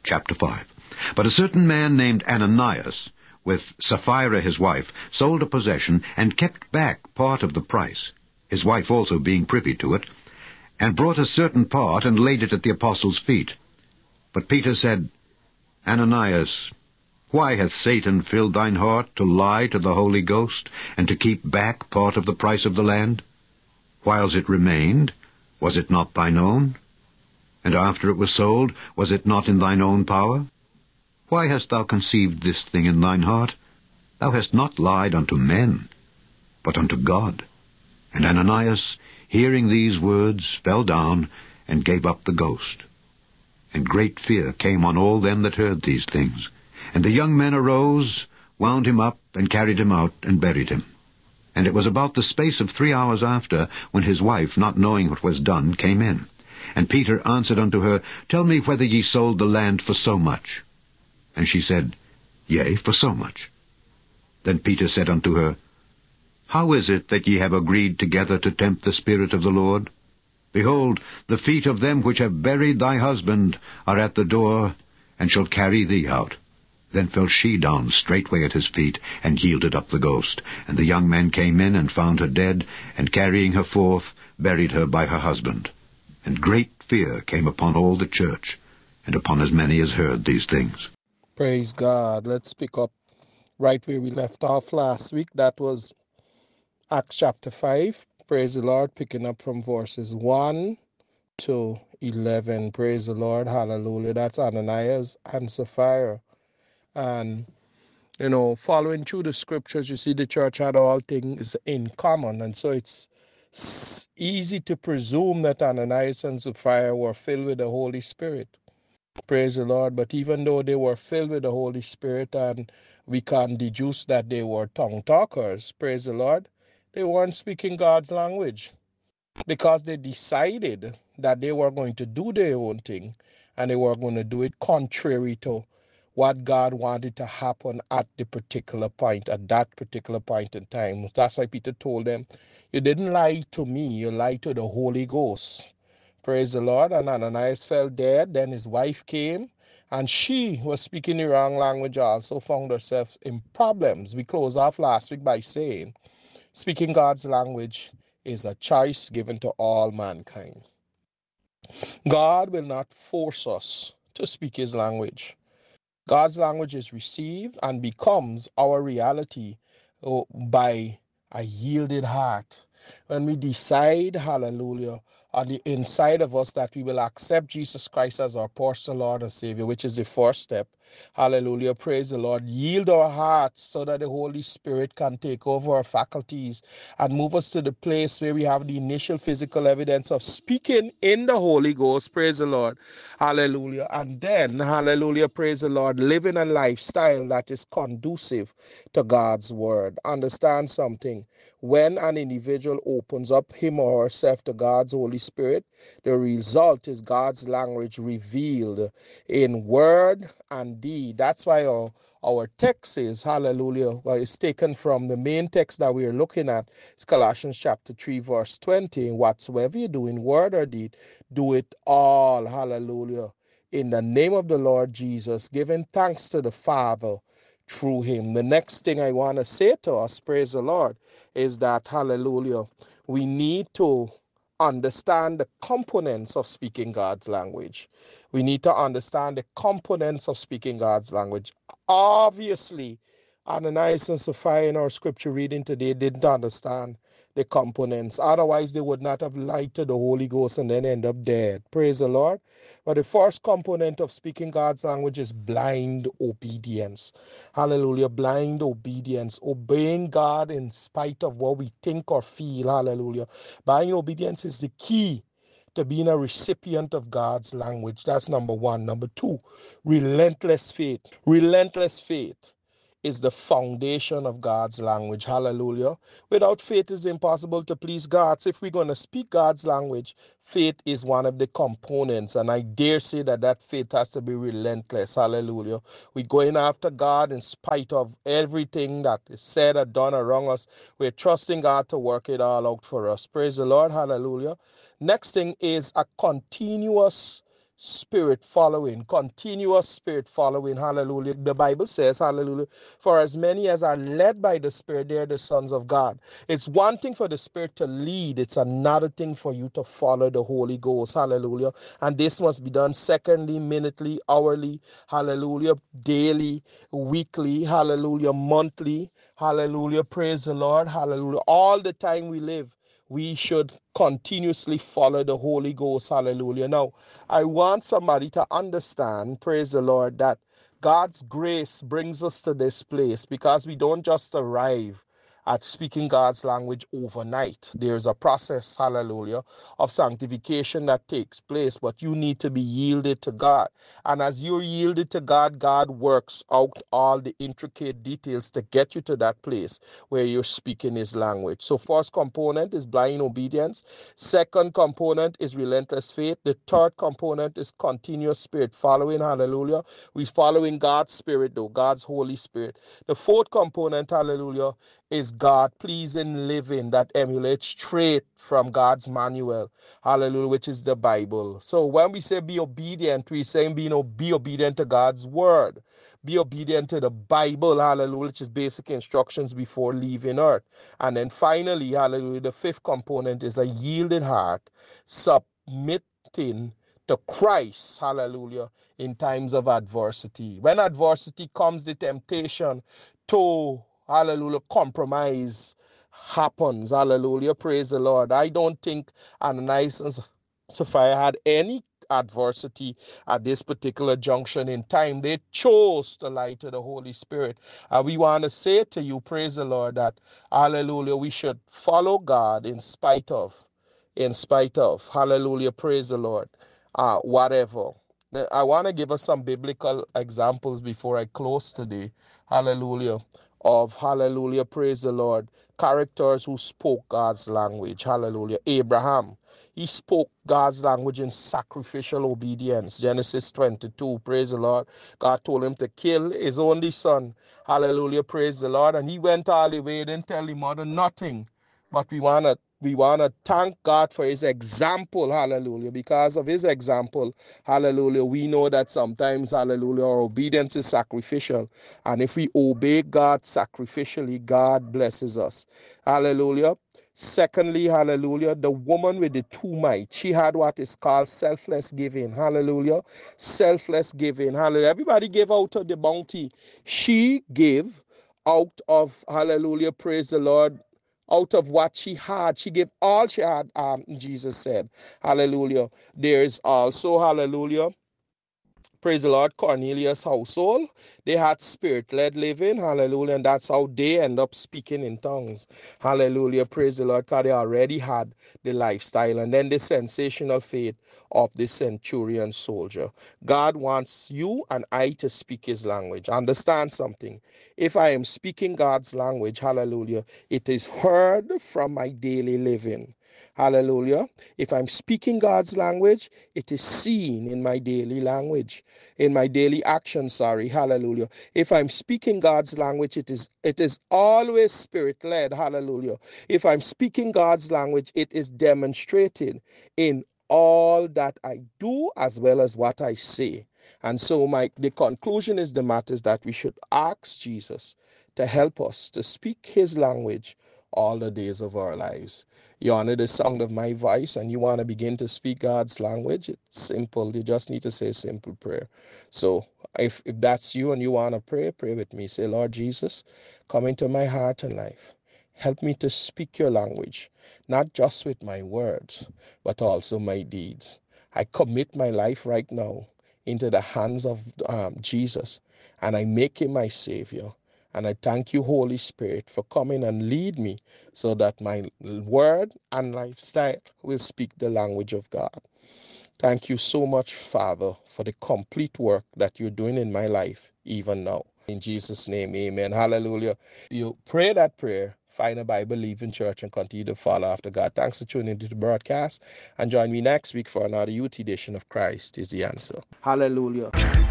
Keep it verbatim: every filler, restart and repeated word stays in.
Chapter five. But a certain man named Ananias, with Sapphira his wife, sold a possession and kept back part of the price, his wife also being privy to it, and brought a certain part and laid it at the apostles' feet. But Peter said, Ananias, why hath Satan filled thine heart to lie to the Holy Ghost, and to keep back part of the price of the land? Whiles it remained, was it not thine own? And after it was sold, was it not in thine own power? Why hast thou conceived this thing in thine heart? Thou hast not lied unto men, but unto God. And Ananias, hearing these words, fell down, and gave up the ghost. And great fear came on all them that heard these things. And the young men arose, wound him up, and carried him out, and buried him. And it was about the space of three hours after, when his wife, not knowing what was done, came in. And Peter answered unto her, Tell me whether ye sold the land for so much. And she said, Yea, for so much. Then Peter said unto her, How is it that ye have agreed together to tempt the Spirit of the Lord? Behold, the feet of them which have buried thy husband are at the door, and shall carry thee out. Then fell she down straightway at his feet, and yielded up the ghost. And the young men came in, and found her dead, and carrying her forth, buried her by her husband. And great fear came upon all the church, and upon as many as heard these things. Praise God. Let's pick up right where we left off last week. That was Acts chapter five. Praise the Lord. Picking up from verses one to eleven. Praise the Lord. Hallelujah. That's Ananias and Sapphira. And, you know, following through the scriptures, you see the church had all things in common. And so it's easy to presume that Ananias and Sapphira were filled with the Holy Spirit. Praise the Lord. But even though they were filled with the Holy Spirit, and we can deduce that they were tongue talkers, praise the Lord, they weren't speaking God's language, because they decided that they were going to do their own thing, and they were going to do it contrary to what God wanted to happen at the particular point, at that particular point in time. That's why Peter told them, you didn't lie to me, you lied to the Holy Ghost. Praise the Lord. And Ananias fell dead. Then his wife came, and she was speaking the wrong language also, found herself in problems. We closed off last week by saying, speaking God's language is a choice given to all mankind. God will not force us to speak his language. God's language is received and becomes our reality by a yielded heart. When we decide, hallelujah, on the inside of us that we will accept Jesus Christ as our personal Lord and Savior, which is the first step. Hallelujah, praise the Lord. Yield our hearts so that the Holy Spirit can take over our faculties and move us to the place where we have the initial physical evidence of speaking in the Holy Ghost, praise the Lord. Hallelujah. And then, hallelujah, praise the Lord, living a lifestyle that is conducive to God's word. Understand something. When an individual opens up him or herself to God's Holy Spirit, the result is God's language revealed in word and deed. That's why our, our text is, hallelujah, well, it's taken from the main text that we are looking at. It's Colossians chapter three, verse twenty. Whatsoever you do in word or deed, do it all, hallelujah, in the name of the Lord Jesus, giving thanks to the Father through him. The next thing I want to say to us, praise the Lord, is that, hallelujah, we need to understand the components of speaking God's language. We need to understand the components of speaking God's language. Obviously, Ananias and Sapphira in our scripture reading today didn't understand the components. Otherwise, they would not have lied to the Holy Ghost and then end up dead. Praise the Lord. But the first component of speaking God's language is blind obedience. Hallelujah. Blind obedience. Obeying God in spite of what we think or feel. Hallelujah. Blind obedience is the key to being a recipient of God's language. That's number one. Number two, relentless faith. Relentless faith is the foundation of God's language. Hallelujah. Without faith, it's impossible to please God. So if we're going to speak God's language, faith is one of the components. And I dare say that that faith has to be relentless. Hallelujah. We're going after God in spite of everything that is said or done around us. We're trusting God to work it all out for us. Praise the Lord. Hallelujah. Next thing is a continuous spirit following, continuous spirit following. Hallelujah. The Bible says, hallelujah, for as many as are led by the Spirit, they're the sons of God. It's one thing for the Spirit to lead. It's another thing for you to follow the Holy Ghost. Hallelujah. And this must be done secondly, minutely, hourly, hallelujah, daily, weekly, hallelujah, monthly, hallelujah. Praise the Lord. Hallelujah. All the time we live, we should continuously follow the Holy Ghost. Hallelujah. Now, I want somebody to understand, praise the Lord, that God's grace brings us to this place because we don't just arrive at speaking God's language overnight. There's a process, hallelujah, of sanctification that takes place, but you need to be yielded to God. And as you're yielded to God, God works out all the intricate details to get you to that place where you're speaking his language. So first component is blind obedience. Second component is relentless faith. The third component is continuous spirit following, hallelujah. We're following God's spirit though, God's Holy Spirit. The fourth component, hallelujah, is God-pleasing living that emulates straight from God's manual, hallelujah, which is the Bible. So when we say be obedient, we're saying be, you know, be obedient to God's word. Be obedient to the Bible, hallelujah, which is basic instructions before leaving earth. And then finally, hallelujah, the fifth component is a yielded heart, submitting to Christ, hallelujah, in times of adversity. When adversity comes, the temptation to, hallelujah, compromise happens. Hallelujah. Praise the Lord. I don't think Ananias and Sapphira had any adversity at this particular junction in time. They chose to lie to the Holy Spirit. And we want to say to you, praise the Lord, that, hallelujah, we should follow God in spite of, in spite of, hallelujah, praise the Lord, uh, whatever. I want to give us some biblical examples before I close today. Hallelujah. Of, hallelujah, praise the Lord, characters who spoke God's language. Hallelujah. Abraham, he spoke God's language in sacrificial obedience. Genesis twenty-two, praise the Lord. God told him to kill his only son. Hallelujah, praise the Lord. And he went all the way, didn't tell his mother nothing. But we want to we want to thank God for his example, hallelujah. Because of his example, hallelujah, we know that sometimes, hallelujah, our obedience is sacrificial. And if we obey God sacrificially, God blesses us. Hallelujah. Secondly, hallelujah, the woman with the two mites, she had what is called selfless giving. Hallelujah. Selfless giving. Hallelujah. Everybody gave out of the bounty. She gave out of, hallelujah, praise the Lord, out of what she had. She gave all she had, um, Jesus said. Hallelujah. There's also, hallelujah, praise the Lord, Cornelius' household. They had spirit-led living, hallelujah, and that's how they end up speaking in tongues. Hallelujah, praise the Lord, because they already had the lifestyle. And then the sensational faith of the centurion soldier. God wants you and I to speak his language. Understand something. If I am speaking God's language, hallelujah, it is heard from my daily living. Hallelujah. If I'm speaking God's language, it is seen in my daily language, in my daily action, sorry. Hallelujah. If I'm speaking God's language, it is it is always spirit-led. Hallelujah. If I'm speaking God's language, it is demonstrated in all that I do as well as what I say. And so my the conclusion is the matter is that we should ask Jesus to help us to speak his language all the days of our lives. You honor the sound of my voice and you want to begin to speak God's language, it's simple. You just need to say a simple prayer. So if, if that's you and you want to pray, pray with me. Say, Lord Jesus, come into my heart and life. Help me to speak your language, not just with my words, but also my deeds. I commit my life right now into the hands of um, Jesus, and I make him my Savior. And I thank you, Holy Spirit, for coming and lead me so that my word and lifestyle will speak the language of God. Thank you so much, Father, for the complete work that you're doing in my life, even now. In Jesus' name, amen. Hallelujah. You pray that prayer, find a Bible-believing church, and continue to follow after God. Thanks for tuning into the broadcast. And join me next week for another youth edition of Christ is the Answer. Hallelujah.